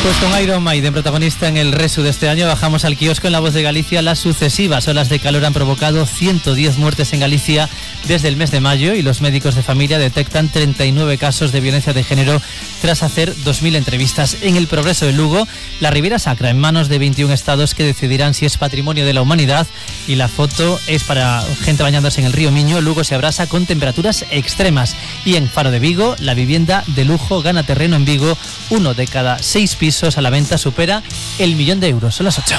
Pues con Iron Maiden protagonista en el Resu de este año, bajamos al kiosco en La Voz de Galicia. Las sucesivas olas de calor han provocado 110 muertes en Galicia desde el mes de mayo y los médicos de familia detectan 39 casos de violencia de género tras hacer 2.000 entrevistas. En el Progreso de Lugo, la Ribera Sacra en manos de 21 estados que decidirán si es patrimonio de la humanidad, y la foto es para gente bañándose en el río Miño. Lugo se abrasa con temperaturas extremas. Y en Faro de Vigo, la vivienda de lujo gana terreno en Vigo. 1 de cada 6 pisos a la venta supera el 1.000.000 de euros. Son las 8.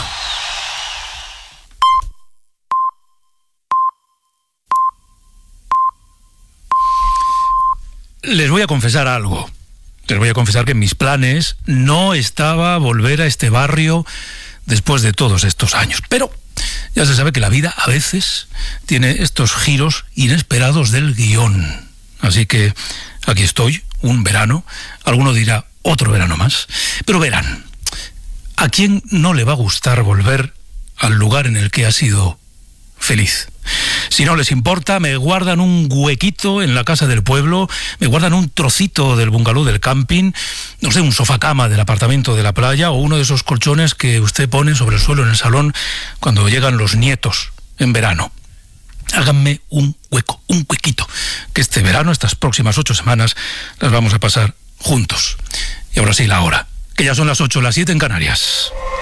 Les voy a confesar algo. Les voy a confesar que en mis planes no estaba volver a este barrio después de todos estos años. Pero ya se sabe que la vida a veces tiene estos giros inesperados del guión. Así que aquí estoy, un verano. Alguno dirá, otro verano más. Pero verán, ¿a quién no le va a gustar volver al lugar en el que ha sido feliz? Si no les importa, me guardan un huequito en la casa del pueblo, me guardan un trocito del bungalow del camping, no sé, un sofá cama del apartamento de la playa o uno de esos colchones que usted pone sobre el suelo en el salón cuando llegan los nietos en verano. Háganme un hueco, un huequito, que este verano, estas próximas 8 semanas, las vamos a pasar juntos. Y ahora sí, la hora, que ya son las 8, las 7 en Canarias.